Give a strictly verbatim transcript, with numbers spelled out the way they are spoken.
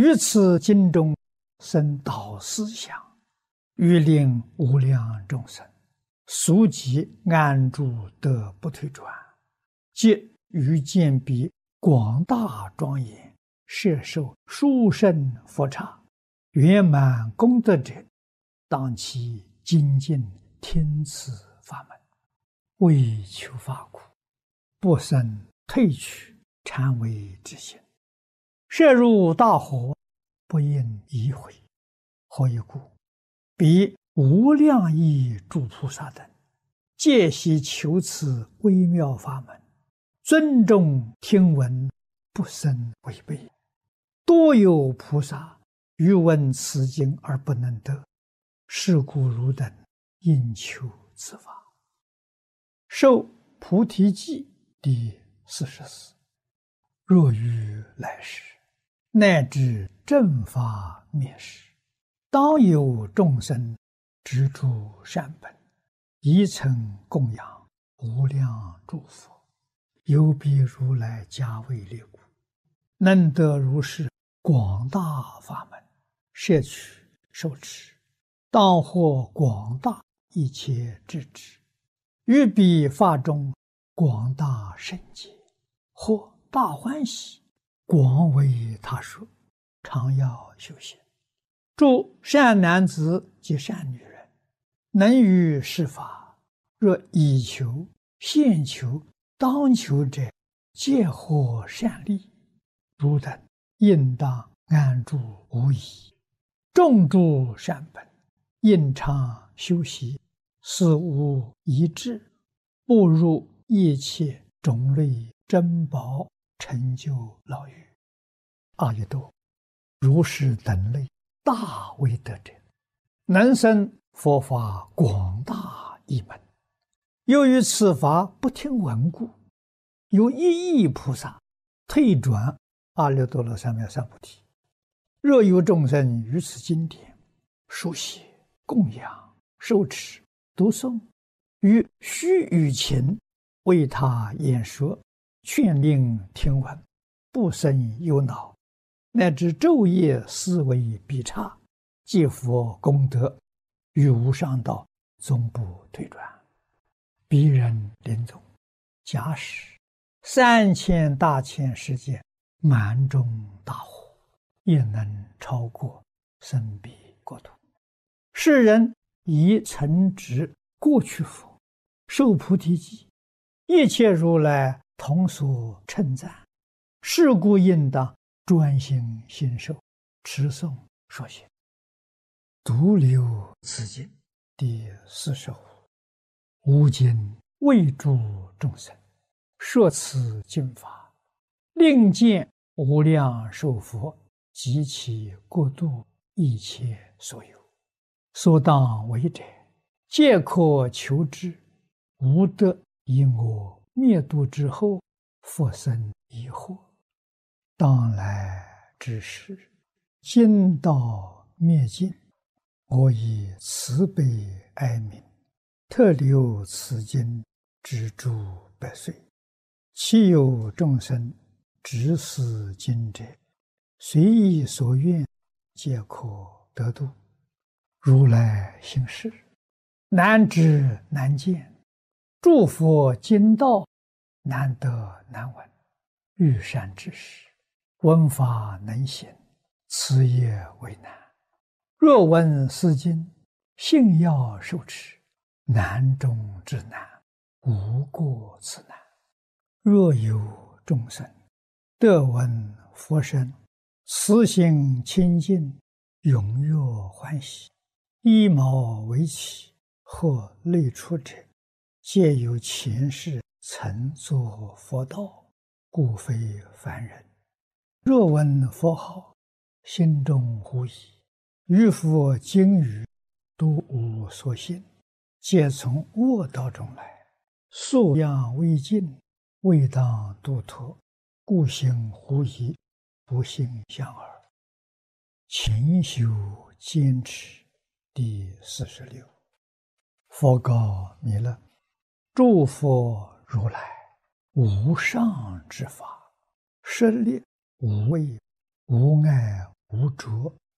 于此经中生导思想，欲令无量众生速即安住得不退转，即于见彼广大庄严，摄受殊胜佛刹，圆满功德者，当其精进听此法门，为求法苦，不生退去禅为之心，摄入大火，不应疑悔。何以故？彼无量亿诸菩萨等，皆悉求此微妙法门，尊重听闻，不生违背。多有菩萨欲闻此经而不能得，是故汝等应求此法。受菩提记第四十四。若于来世，乃至正法灭世，当有众生执著善本，宜曾供养无量诸佛，有彼如来加为列故，能得如是广大法门，摄取受持，当获广大一切智智，于彼法中广大圣解，或大欢喜，广为他说，常要修行。诸善男子及善女人，能于是法，若以求、现求、当求者，皆获善利。汝等应当安住无疑，种诸善本，应常修习，思无一致，步入一切种类珍宝，成就牢狱。阿逸多，如是等类大威德者，能生佛法广大一门。由于此法不听闻故，有一亿菩萨退转阿耨多罗三藐三菩提。若有众生于此经典书写、供养、受持、读诵，于须臾前为他演说，劝令听闻，不生忧恼，乃至昼夜思维必差，积福功德，于无上道终不退转。彼人临终，假使三千大千世界满中大火，也能超过生彼国土。世人以曾植过去佛，受菩提记，一切如来同所称赞，是故应当专心信受，持诵说写。独留此经第四十五。吾今为诸众生说此经法，令见无量寿佛及其国度一切所有，所当为者，皆可求之，无得以我灭度之后，复生疑惑。当来之时，经道灭尽，我以慈悲哀悯，特留此经之诸百岁。其有众生执此经者，随意所愿，皆可得度。如来行事，难知难见，诸佛经道难得难闻。欲善知识，闻法能行，此也为难。若闻是经，信要受持，难中之难，无过此难。若有众生得闻佛声，慈心清净，踊跃欢喜，依毛为起，或类出者，皆有前世曾作佛道，故非凡人。若闻佛号，心中狐疑，于佛经语都无所信，皆从恶道中来，素养未尽，未当度脱，故行狐疑，不信相耳。勤修坚持第四十六。佛告弥勒：诸佛如来无上之法，设立无畏、无碍、无着